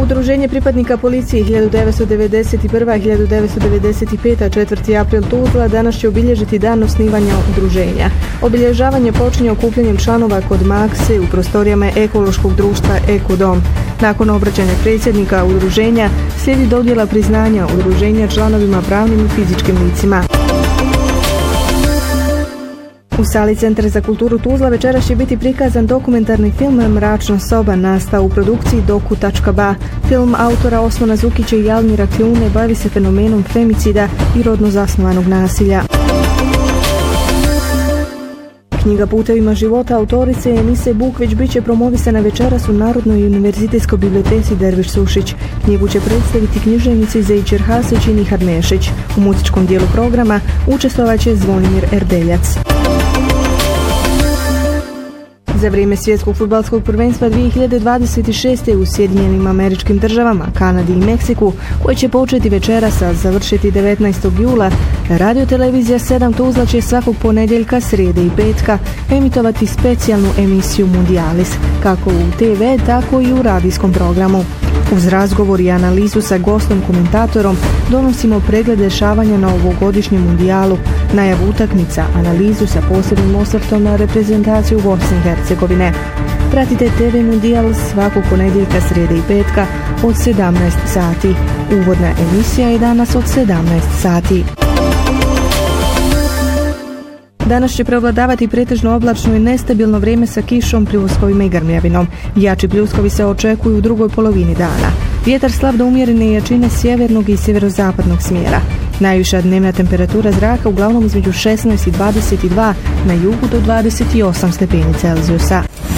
Udruženje pripadnika policije 1991-1995, 4. april Tuzla, danas će obilježiti dan osnivanja udruženja. Obilježavanje počinje okupljanjem članova kod Makse u prostorijama ekološkog društva Ekodom. Nakon obraćanja predsjednika udruženja slijedi dodjela priznanja udruženja članovima pravnim i fizičkim licima. U sali Centra za kulturu Tuzla večeras će biti prikazan dokumentarni film Mračna soba, nastao u produkciji Doku.ba. Film autora Osmana Zukića i Almira Kljune bavi se fenomenom femicida i rodno zasnovanog nasilja. Knjiga Putevima života autorice Enise Bukvić bit će promovisana večeras u Narodnoj univerzitetskoj biblioteci Derviš Sušić. Knjigu će predstaviti književnici Zejčer Hasić i Nihad Nešić. U muzičkom dijelu programa učestvovat će Zvonimir Erdeljac. Za vrijeme svjetskog fudbalskog prvenstva 2026. u Sjedinjenim Američkim Državama, Kanadi i Meksiku, koji će početi večeras, a završiti 19. jula, radiotelevizija 7 Tuzla će svakog ponedjeljka, srijede i petka emitovati specijalnu emisiju Mundialis, kako u TV, tako i u radijskom programu. Uz razgovor i analizu sa gostom komentatorom donosimo pregled dešavanja na ovogodišnjem mundijalu, najavu utakmica, analizu sa posebnim osvrtom na reprezentaciju Bosne i Hercegovine. Pratite TV Mundijal svakog ponedjeljka, srijede i petka od 17 sati. Uvodna emisija je danas od 17 sati. Danas će prevladavati pretežno oblačno i nestabilno vrijeme sa kišom, pljuskovima i grmljavinom. Jači pljuskovi se očekuju u drugoj polovini dana. Vjetar slab do umjerene jačine sjevernog i sjeverozapadnog smjera. Najviša dnevna temperatura zraka uglavnom između 16 i 22, na jugu do 28 stepeni Celzijusa.